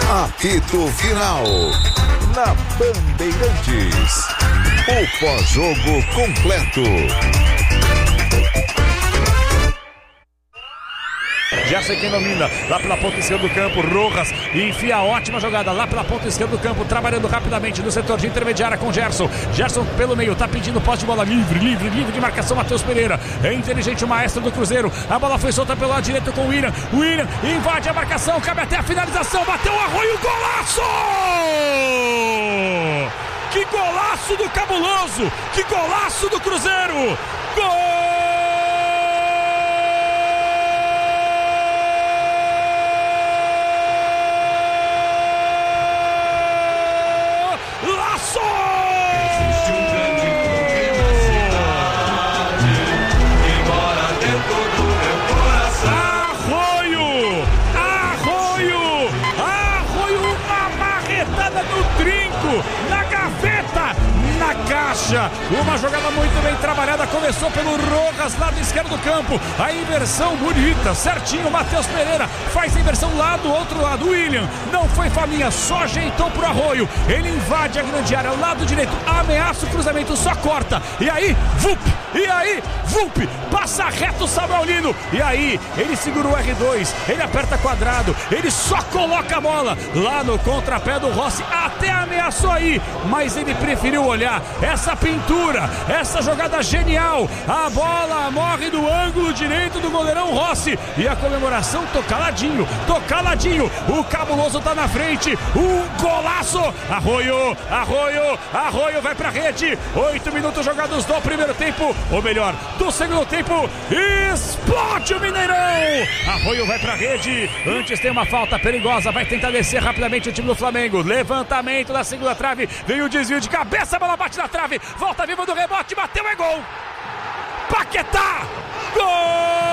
Apito final. Na Bandeirantes. O pós-jogo completo. Gerson quem domina, lá pela ponta esquerda do campo, Rojas enfia a ótima jogada lá pela ponta esquerda do campo, trabalhando rapidamente no setor de intermediária com Gerson. Gerson pelo meio, tá pedindo posse de bola livre de marcação, Matheus Pereira. É inteligente o maestro do Cruzeiro, a bola foi solta pelo lado direito com o William. William invade a marcação, cabe até a finalização, bateu o Arroio, golaço! Que golaço do Cabuloso, que golaço do Cruzeiro! Gol! Na gaveta, na caixa, uma jogada muito bem trabalhada, começou pelo Rojas, lado esquerdo do campo, a inversão bonita, certinho, Matheus Pereira faz a inversão lá do outro lado, William, não foi faminha, só ajeitou pro Arroio, ele invade a grande área, lado direito, ameaça o cruzamento, só corta, e aí, Vulp, passa reto o Samuelino, e aí, ele segura o R2, ele aperta quadrado, ele só coloca a bola, lá no contrapé do Rossi, até ameaçou aí, mas ele preferiu olhar essa pintura, essa jogada genial, a bola morre do ângulo direito do goleirão Rossi, e a comemoração tô caladinho, o Cabuloso tá na frente, um golaço, Arroio vai pra rede, 8 minutos jogados do primeiro tempo, ou melhor, do segundo tempo, explode o Mineirão, Arroio vai pra rede, antes tem uma falta perigosa, vai tentar descer rapidamente o time do Flamengo, levantamento da segunda trave, vem o desvio de cabeça, a bola bate na trave, volta viva do rebote, bateu, é gol, Paquetá, gol!